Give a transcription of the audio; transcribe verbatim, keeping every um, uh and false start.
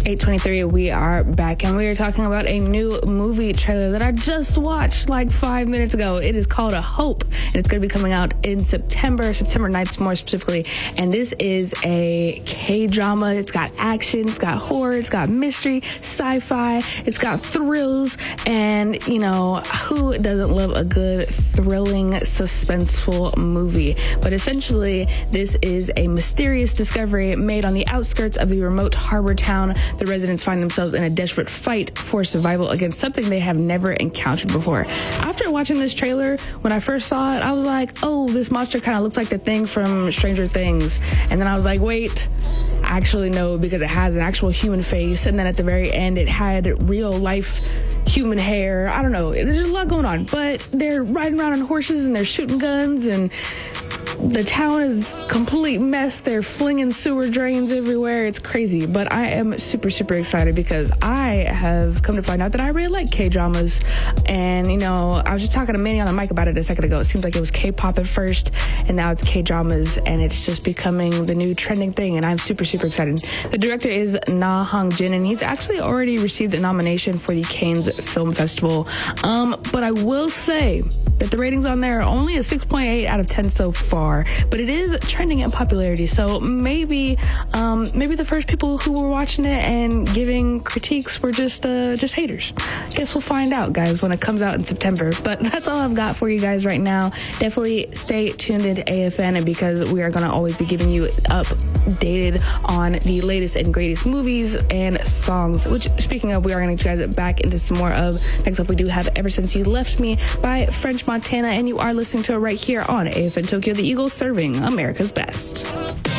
eight twenty-three, we are back, and we are talking about a new movie trailer that I just watched like five minutes ago. It is called A Hope, and it's going to be coming out in September, September ninth more specifically, and this is a K-drama. It's got action, it's got horror, it's got mystery, sci-fi, it's got thrills, and, you know, who doesn't love a good, thrilling, suspenseful movie? But essentially, this is a mysterious discovery made on the outskirts of the remote harbor town. The residents find themselves in a desperate fight for survival against something they have never encountered before. After watching this trailer, when I first saw it, I was like, oh, this monster kind of looks like the thing from Stranger Things. And then I was like, wait, actually no, because it has an actual human face. And then at the very end, it had real life human hair. I don't know. There's a lot going on. But they're riding around on horses and they're shooting guns, and the town is a complete mess. They're flinging sewer drains everywhere. It's crazy. But I am super, super excited because I have come to find out that I really like K-dramas. And, you know, I was just talking to Manny on the mic about it a second ago. It seems like it was K-pop at first, and now it's K-dramas, and it's just becoming the new trending thing, and I'm super, super excited. The director is Na Hong Jin, and he's actually already received a nomination for the Cannes Film Festival. Um, but I will say that the ratings on there are only a six point eight out of ten so far, but it is trending in popularity. So maybe, um, maybe the first people who were watching it and giving critiques were just, uh, just haters. Guess we'll find out, guys, when it comes out in September. But that's all I've got for you guys right now. Definitely stay tuned into A F N because we are going to always be giving you updated on the latest and greatest movies and songs. Which, speaking of, we are going to get you guys back into some more of. Next up, we do have Ever Since You Left Me by French Montana, and you are listening to it right here on A F N Tokyo, the Eagles serving America's best.